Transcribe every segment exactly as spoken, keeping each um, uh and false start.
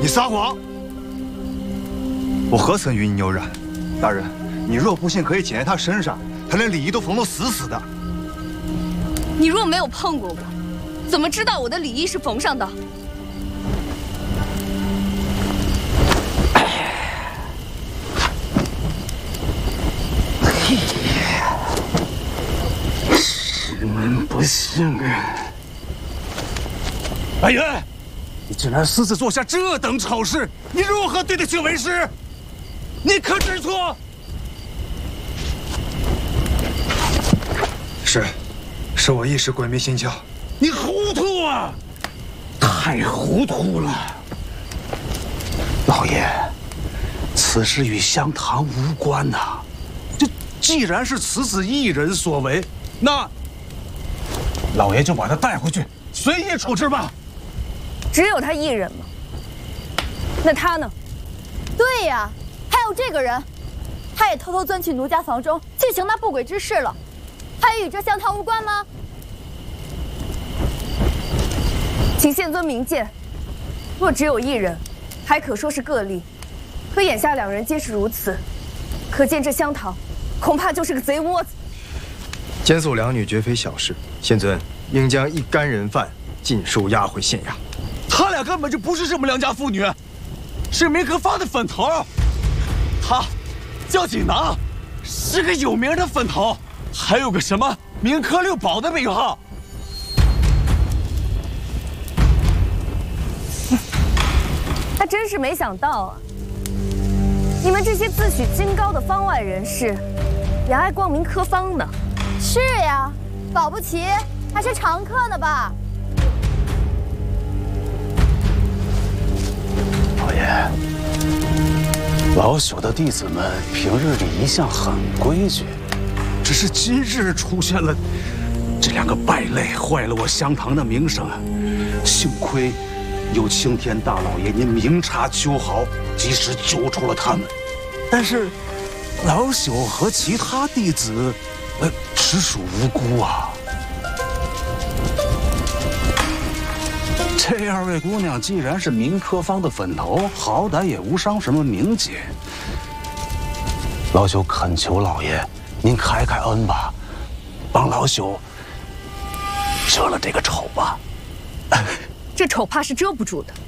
你撒谎！我何曾与你有染？大人，你若不信，可以检验他身上，他连礼仪都缝得死死的。 你若没有碰过我，怎么知道我的礼仪是缝上的？ 世门不幸啊！白渊，你竟然私自做下这等丑事，你如何对得起为师？你可知错？ 是，是我一时鬼迷心窍。 你糊涂啊！太糊涂了！老爷，此事与香堂无关呐、啊。这既然是此子一人所为，那老爷就把他带回去，随意处置吧。 只有他一人吗？那他呢？ 对呀，还有这个人，他也偷偷钻去奴家房中进行那不轨之事了，还与这香堂无关吗？ 请县尊明鉴，若只有一人，还可说是个例；可眼下两人皆是如此，可见这香堂恐怕就是个贼窝子。 监宿两女绝非小事，县尊应将一干人犯尽数押回县衙。 他俩根本就不是什么良家妇女，是明科发的粉头。他叫锦囊，是个有名的粉头，还有个什么明科六宝的名号。 他真是没想到啊！你们这些自诩清高的方外人士，也爱光明科方呢。 是呀，保不齐还是常客呢吧？ 老爷，老朽的弟子们平日里一向很规矩，只是今日出现了这两个败类，坏了我香堂的名声啊！幸亏有青天大老爷您明察秋毫，及时揪出了他们。但是老朽和其他弟子，呃，实属无辜啊。这二位姑娘既然是明科方的粉头，好歹也无伤什么名节。老朽恳求老爷，您开开恩吧，帮老朽遮了这个丑吧。 这丑怕是遮不住的。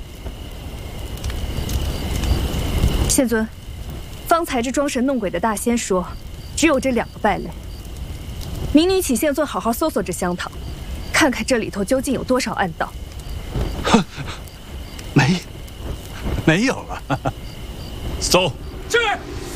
县尊，方才这装神弄鬼的大仙说，只有这两个败类。明女请县尊好好搜索这香堂，看看这里头究竟有多少暗道。 没，没有了。搜，是。